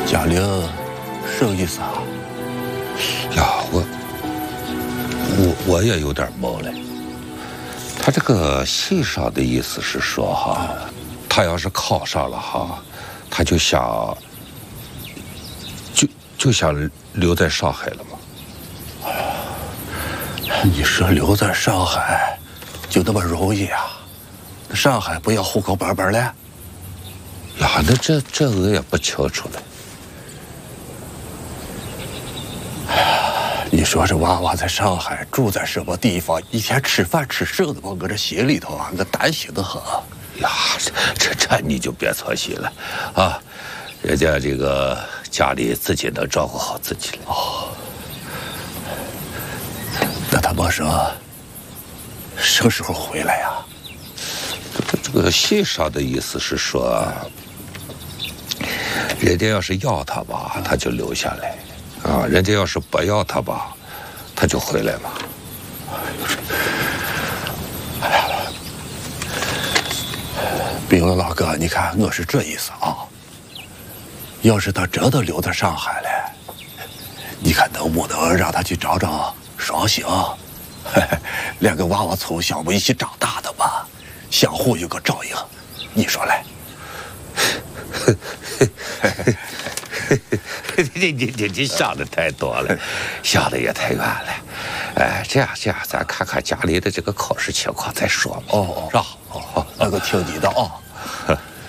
嘉玲，什么意思啊？ 呀，我也有点懵了。他这个信上的意思是说哈，他要是考上了哈，他就想留在上海了嘛。 你说留在上海就那么容易啊？上海不要户口本本了？ 呀，那这我也不清楚了。 你说这娃娃在上海住在什么地方？一天吃饭吃剩的吧？我这心里头啊，我担心的很。 呀，这你就别操心了，啊，人家这个家里自己能照顾好自己了。 哦，那他妈说什么时候回来呀？ 这个信上的意思是说，人家要是要他吧，他就留下来。啊，人家要是不要他吧，他就回来嘛。 哎呀，冰冷老哥，你看我是这意思啊。要是他真的留在上海了，你看能不能让他去找找双星？两个娃娃从小不一起长大的嘛，相互有个照应，你说嘞？ 你想的太多了，想的也太远了。哎，这样，咱看看家里的这个考试情况再说嘛。 哦， 是吧？ 哦，那个听你的啊。